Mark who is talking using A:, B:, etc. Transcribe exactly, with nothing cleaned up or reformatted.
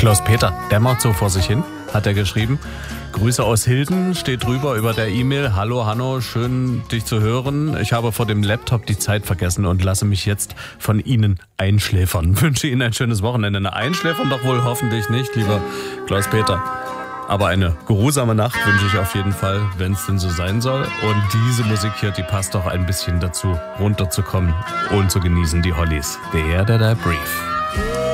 A: Klaus-Peter dämmert so vor sich hin, hat er geschrieben. Grüße aus Hilden, steht drüber über der E-Mail. Hallo Hanno, schön dich zu hören. Ich habe vor dem Laptop die Zeit vergessen und lasse mich jetzt von Ihnen einschläfern. Wünsche Ihnen ein schönes Wochenende. Na, einschläfern doch wohl hoffentlich nicht, lieber Klaus-Peter. Aber eine geruhsame Nacht wünsche ich auf jeden Fall, wenn es denn so sein soll. Und diese Musik hier, die passt doch ein bisschen dazu, runterzukommen und zu genießen, die Hollies. The Air That I Breathe.